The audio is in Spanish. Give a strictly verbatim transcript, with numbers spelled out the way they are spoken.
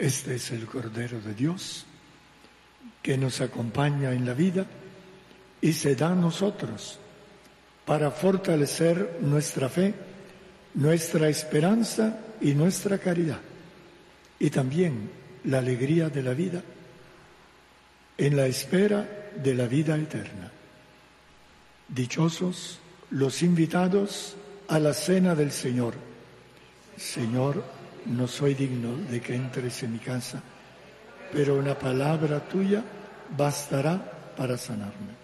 Este es el Cordero de Dios que nos acompaña en la vida y se da a nosotros para fortalecer nuestra fe, nuestra esperanza y nuestra caridad, y también la alegría de la vida en la espera de la vida eterna. Dichosos los invitados a la cena del Señor. Señor, no soy digno de que entres en mi casa, pero una palabra tuya bastará para sanarme.